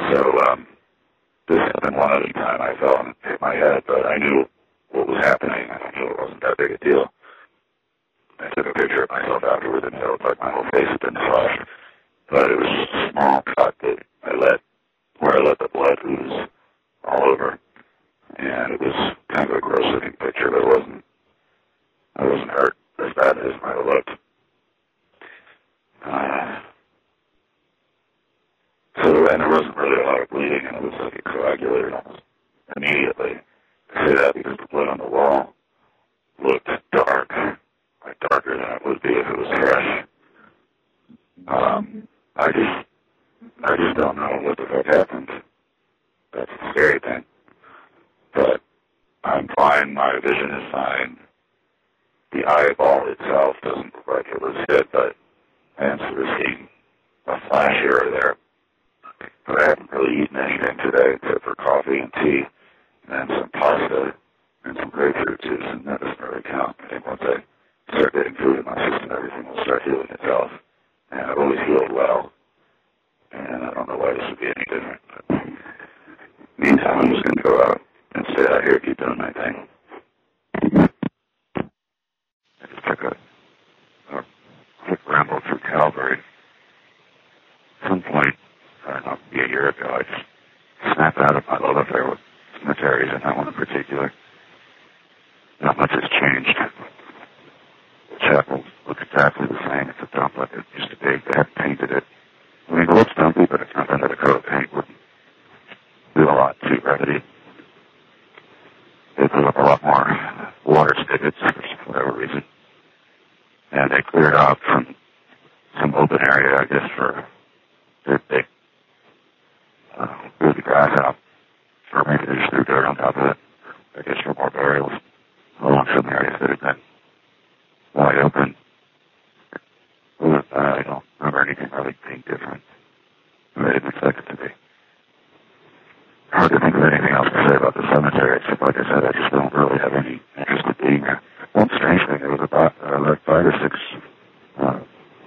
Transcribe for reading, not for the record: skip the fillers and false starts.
So this happened one other time. I fell and hit my head, but I knew what was happening, and I knew it wasn't that big a deal. I took a picture of myself afterwards, and it looked like my whole face had been slashed. But it was just a small cut that where I let the blood ooze all over. And it was kind of a gross-looking picture, but I wasn't hurt as bad as it might have looked. And there wasn't really a lot of bleeding, and it was like it coagulated almost immediately. I say that because the blood on the wall looked dark, like darker than it would be if it was fresh. I just don't know what the fuck happened. That's the scary thing. But I'm fine, my vision is fine. The eyeball itself doesn't look like it was hit, but I am sort of seeing a flash here or there. But I haven't really eaten anything today except for coffee and tea, and some pasta and some grapefruit juice, and that doesn't really count. I think once I start getting food in my system, everything will start healing itself. And I've always healed well, and I don't know why this would be any different. But meantime, I'm just going to go out and stay out here, keep doing my thing. I just took a quick ramble through Calvary. At some point, I don't know, maybe a year ago, I just snapped out of my love affair with cemeteries, and that one in particular. Not much has changed. The chapel looks exactly the same. It's a dump like it used to be. They haven't painted it. I mean, it looks dumpy, but it's not that a coat of paint wouldn't do a lot to gravity. They put up a lot more water spigots for whatever reason. And they cleared out from some open area, I guess, for they blew the grass out. Or maybe they just threw dirt on top of it. I guess for more burials along some areas that had been wide open. I don't remember anything really being different. I didn't expect it to be. Hard to think of anything else to say about the cemetery, except like I said, I just don't really have any interest in being there. One strange thing, there was about like 5 or 6